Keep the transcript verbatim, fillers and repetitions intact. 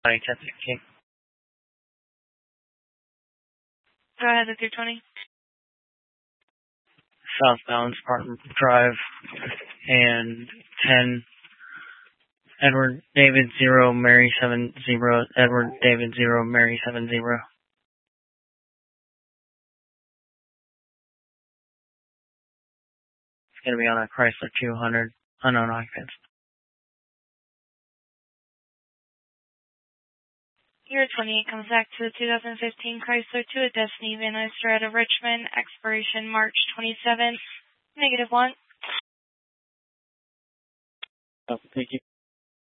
ten sixteen. Go ahead with your twenty. Southbound Spartan Drive and ten. Edward David zero Mary seven zero. Edward David zero Mary seven zero. It's gonna be on a Chrysler two hundred unknown occupants. Your twenty-eight comes back to the two thousand fifteen Chrysler to a Destiny Van Oyster out of Richmond. Expiration March twenty-seventh. Negative one. Oh, thank you.